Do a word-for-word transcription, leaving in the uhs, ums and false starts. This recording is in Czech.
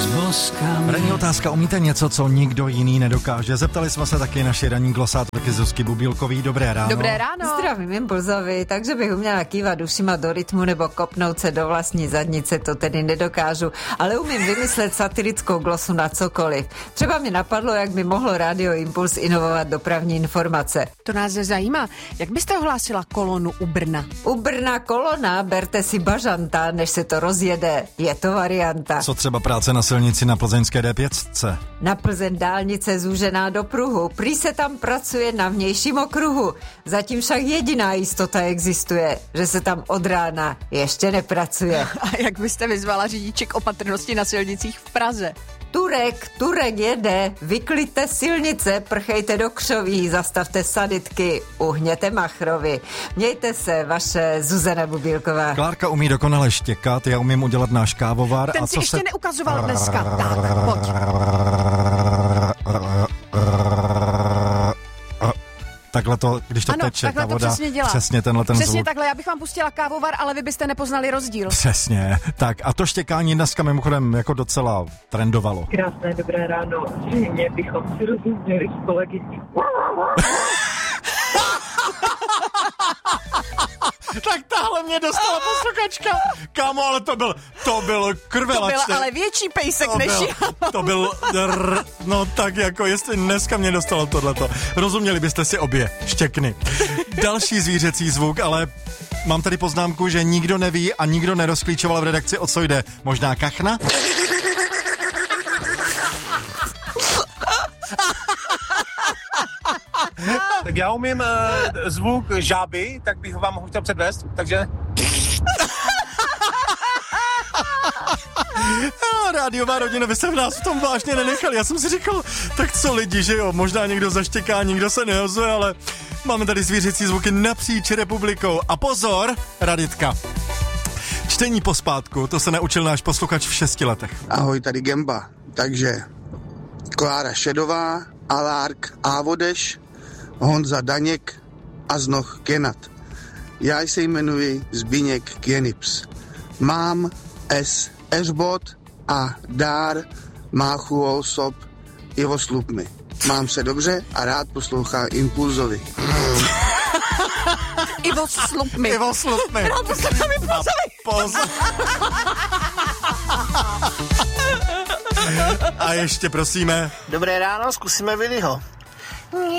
Ranní otázka, umíte něco, co nikdo jiný nedokáže? Zeptali jsme se taky naši ranní glosátorky Zuzky Bubílkový. Dobré ráno. Dobré ráno. Zdravím Impulzovi, takže bych uměla kývat ušima do rytmu nebo kopnout se do vlastní zadnice, to tedy nedokážu, ale umím vymyslet satirickou glosu na cokoliv. Třeba mi napadlo, jak by mohlo Radio Impuls inovovat dopravní informace. To nás zajímá. Jak byste ohlásila kolonu u Brna? U Brna kolona, berte si bažanta, než se to rozjede. Je to varianta. Co třeba práce na silnici na plzeňské dé pět? Na Plzeň dálnice zúžená do pruhu. Prý se tam pracuje na vnějším okruhu. Zatím však jediná jistota existuje, že se tam od rána ještě nepracuje. A jak byste vyzvala řidiče k opatrnosti na silnicích v Praze? Turek, Turek jede, vykliďte silnice, prchejte do křoví, zastavte sanitky, uhněte machrovi. Mějte se, vaše Zuzana Bubílková. Klárka umí dokonale štěkat, já umím udělat náš kávovar. Ten a si co ještě se... neukazoval dneska. Tak, pojď. Takhle to, když to ano, teče, ta voda, přesně, dělá. přesně tenhle ten Přesně zvuk. takhle, já bych vám pustila kávovar, ale vy byste nepoznali rozdíl. Přesně, tak a to štěkání dneska mimochodem jako docela trendovalo. Krásné dobré ráno, zřejmě bychom si rozuměli s kolegyní. Tak tahle mě dostala posluchačka. Kámo, ale to byl, to byl krvelačný. To byl ale větší pejsek to než byl, já. To byl, r, no tak jako, jestli dneska mě dostalo tohleto. Rozuměli byste si obě štěkny. Další zvířecí zvuk, ale mám tady poznámku, že nikdo neví a nikdo nerozklíčoval v redakci, o co jde. Možná kachna? Tak já umím uh, zvuk žáby, tak bych vám ho chtěl předvést, takže... No, rádiová rodina, vy se v nás v tom vážně nenechali. Já jsem si říkal, tak co lidi, že jo, možná někdo zaštěká, nikdo se nehozuje, ale máme tady zvířecí zvuky napříč republikou. A pozor, Raditka. Čtení pospátku, to se naučil náš posluchač v šesti letech. Ahoj, tady Gemba. Takže Klára Šedová, Alárk Ávodeš, Honza Daněk a Znoch Kenat. Já se jmenuji Zbigněk Kienips. Mám S. Eřbot a dár máchu osob Ivo Slupmy. Mám se dobře a rád poslouchám Impulzovi. Ivo Slupmy. Ivo Slupmy. Rád poslouchám Impulzovi. Pozor. A ještě prosíme. Dobré ráno, zkusíme Viliho.